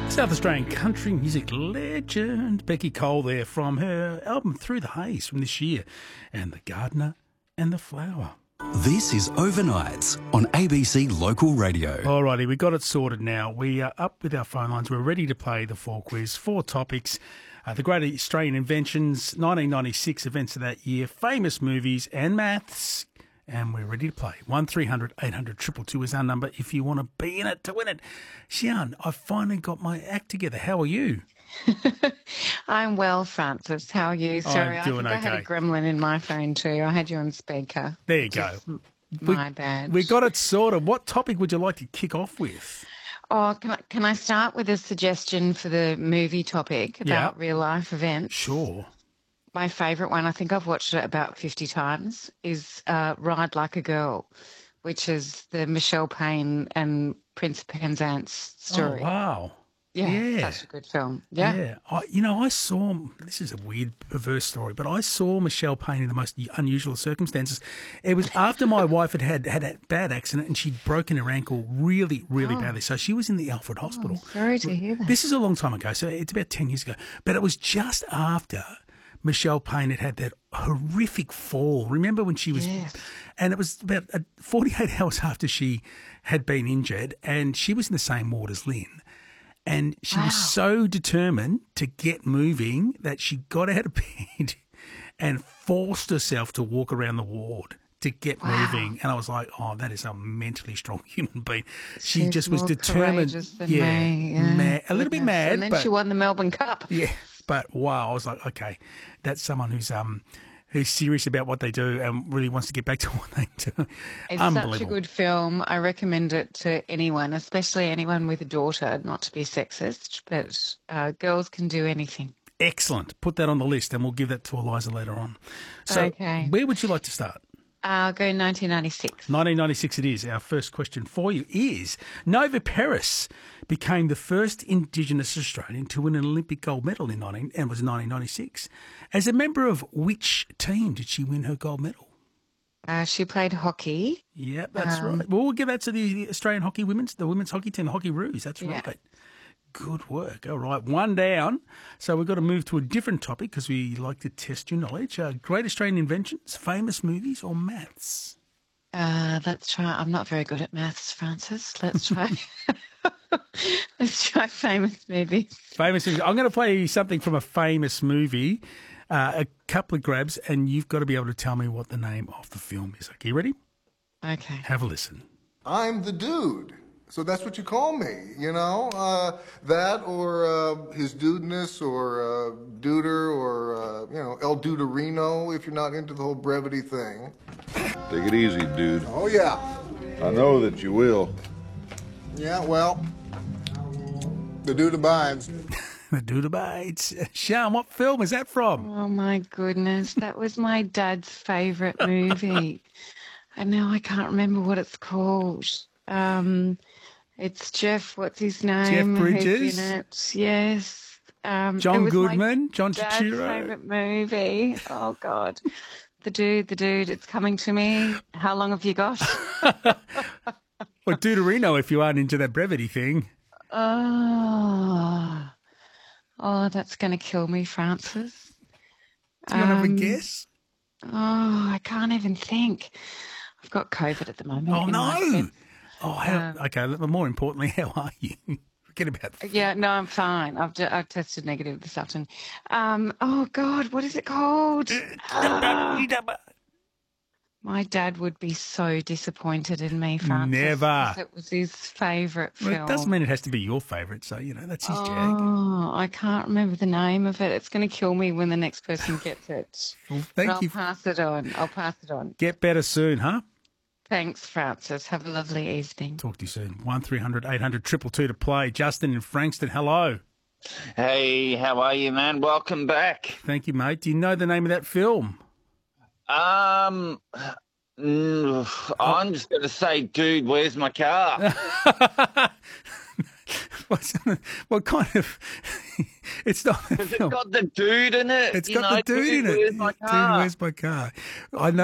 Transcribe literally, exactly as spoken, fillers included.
South Australian country music legend Becky Cole there from her album Through the Haze from this year, and The Gardener and the Flower. This is Overnights on A B C Local Radio. Alrighty, we got it sorted now. We are up with our phone lines. We're ready to play the four quiz. Four topics. Uh, the Great Australian Inventions, nineteen ninety-six events of that year, famous movies and maths. And we're ready to play. one three hundred eight hundred two two two is our number if you want to be in it to win it. Sian, I've finally got my act together. How are you? I'm well, Francis. How are you? Sorry, I'm doing I think okay. I had a gremlin in my phone too. I had you on speaker. There you go. My we, bad. We got it sorted. What topic would you like to kick off with? Oh, can I, can I start with a suggestion for the movie topic about Yeah. real life events? Sure. My favourite one, I think I've watched it about fifty times, is uh, Ride Like a Girl, which is the Michelle Payne and Prince Penzance story. Oh, wow. Yeah, Yeah. such a good film. Yeah. Yeah. I, you know, I saw, this is a weird, perverse story, but I saw Michelle Payne in the most unusual circumstances. It was after my wife had had, had a bad accident and she'd broken her ankle really, really Oh. badly. So she was in the Alfred Hospital. Sorry to hear that. This is a long time ago, so it's about ten years ago. But it was just after Michelle Payne had had that horrific fall. Remember when she was... Yes. And it was about uh, forty-eight hours after she had been injured, and she was in the same ward as Lynn. And she Wow. was so determined to get moving that she got out of bed and forced herself to walk around the ward to get Wow. moving. And I was like, oh, that is a mentally strong human being. She She's just was more determined. courageous than Yeah, me, yeah. mad, a little bit Goodness. mad. And then but, she won the Melbourne Cup. yeah, but wow, I was like, okay, that's someone who's um who's serious about what they do and really wants to get back to what they do. It's Unbelievable. such a good film. I recommend it to anyone, especially anyone with a daughter, not to be sexist, but uh, girls can do anything. Excellent. Put that on the list and we'll give that to Eliza later on. So Okay. where would you like to start? I'll go nineteen ninety-six. nineteen ninety-six it is. Our first question for you is, Nova Peris became the first Indigenous Australian to win an Olympic gold medal in nineteen, and it was nineteen ninety-six. As a member of which team did she win her gold medal? Uh, she played hockey. Yeah, that's Um, right. Well, we'll give that to the Australian hockey women's, the women's hockey team, the Hockey Roos. That's Yeah. right. Good work. All right, one down. So we've got to move to a different topic because we like to test your knowledge. Uh, Great Australian Inventions, famous movies or maths? Uh, let's try. I'm not very good at maths, Francis. Let's try. Let's try famous movies. Famous movies. I'm going to play you something from a famous movie, uh, a couple of grabs, and you've got to be able to tell me what the name of the film is. Okay, you ready? Okay. Have a listen. I'm the dude. So that's what you call me, you know? Uh, that or uh, his dudeness or uh, duder or, uh, you know, El Duderino if you're not into the whole brevity thing. Take it easy, dude. Oh, yeah. I know that you will. Yeah, well, the dude abides. The Dude Abides. Sean, what film is that from? Oh my goodness, that was my dad's favourite movie. And now I can't remember what it's called. Um, it's Jeff, what's his name? Jeff Who's Bridges? in it? Yes. Um, it John was my Goodman? John dad's Turturro? favourite movie. Oh God. The dude, the dude, it's coming to me. How long have you got? Or Deuterino if you aren't into that brevity thing. Oh, oh, that's going to kill me, Francis. Do you want to have a Um, guess? Oh, I can't even think. I've got COVID at the moment. Oh, in my no. head. Oh, how, um, okay. But more importantly, how are you? Forget about that. Yeah, no, I'm fine. I've ju- I've tested negative this afternoon. Um, oh God, what is it called? Ah, my dad would be so disappointed in me, Francis. Never. 'Cause it was his favourite Well, film. it doesn't mean it has to be your favourite, so, you know, that's his jag. Oh, I can't remember the name of it. It's going to kill me when the next person gets it. Well, But thank I'll you. pass it on. I'll pass it on. Get better soon, huh? Thanks, Francis. Have a lovely evening. Talk to you soon. one three hundred eight hundred two two two to play. Justin in Frankston, hello. Hey, how are you, man? Welcome back. Thank you, mate. Do you know the name of that film? Um, mm, I'm just going to say, dude, where's my car? What's, what kind of... It's not a It's film. got the dude in it. It's you got know, the dude in it. Where's my Dude, car? where's my car? I know.